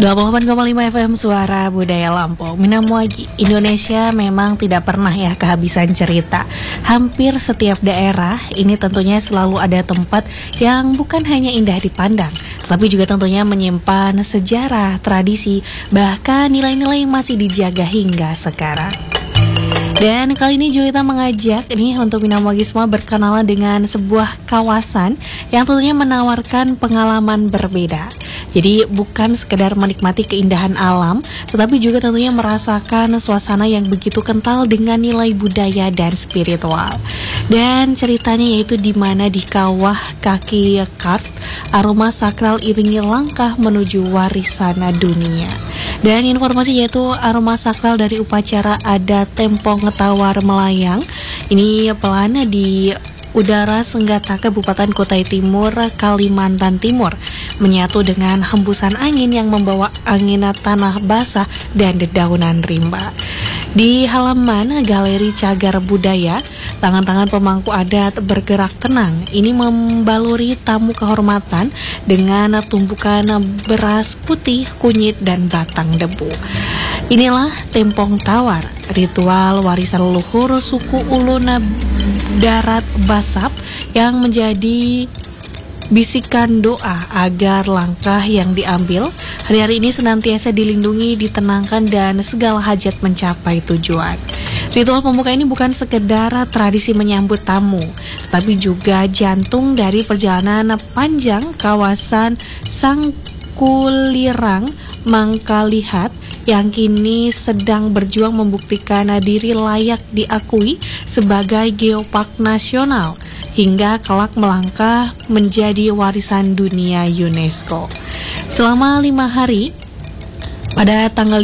88,5 FM Suara Budaya Lampung. Minamoagi, Indonesia memang tidak pernah ya kehabisan cerita. Hampir setiap daerah ini tentunya selalu ada tempat yang bukan hanya indah dipandang, tapi juga tentunya menyimpan sejarah, tradisi, bahkan nilai-nilai yang masih dijaga hingga sekarang. Dan kali ini Julita mengajak nih untuk Minamoagi semua berkenalan dengan sebuah kawasan yang tentunya menawarkan pengalaman berbeda. Jadi bukan sekedar menikmati keindahan alam, tetapi juga tentunya merasakan suasana yang begitu kental dengan nilai budaya dan spiritual. Dan ceritanya yaitu di mana di kawah kaki Karst, aroma sakral iringi langkah menuju warisan dunia. Dan informasi yaitu aroma sakral dari upacara adat Tempong Tawar Melayang. Ini pelana di udara Senggata, Kabupaten Kutai Timur, Kalimantan Timur, menyatu dengan hembusan angin yang membawa angin tanah basah dan dedaunan rimba. Di halaman Galeri Cagar Budaya, tangan-tangan pemangku adat bergerak tenang. Ini membaluri tamu kehormatan dengan tumpukan beras putih, kunyit, dan batang debu. Inilah Tempong Tawar, ritual warisan leluhur suku Ulun Darat Basap yang menjadi bisikan doa agar langkah yang diambil hari-hari ini senantiasa dilindungi, ditenangkan, dan segala hajat mencapai tujuan. Ritual pembuka ini bukan sekedar tradisi menyambut tamu, tapi juga jantung dari perjalanan panjang kawasan Sangkulirang Mangkalihat yang kini sedang berjuang membuktikan diri layak diakui sebagai geopark nasional hingga kelak melangkah menjadi warisan dunia UNESCO. Selama 5 hari pada tanggal